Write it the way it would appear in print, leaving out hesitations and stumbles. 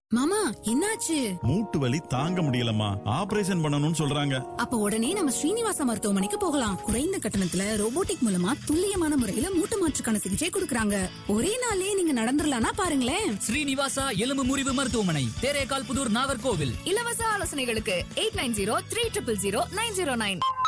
மாமா என்னாச்சு? மூட்டு வலி தாங்க முடியலம்மா, ஆபரேஷன் பண்ணணும்னு சொல்றாங்க. அப்ப உடனே நம்ம ஸ்ரீனிவாசா மருத்துவமனைக்கு போகலாம். குறைந்த கட்டணத்துல ரோபோட்டிக் மூலமா துல்லியமான முறையில மூட்டு மாற்றுக்கான சிகிச்சை கொடுக்கறாங்க. ஒரே நாளே நீங்க நடந்துடலாம்னா பாருங்களேன். ஸ்ரீனிவாசா எலும்பு முறிவு மருத்துவமனை, தேரேகால் புதூர், நாகர்கோவில். இலவச ஆலோசனைகளுக்கு 8903000909.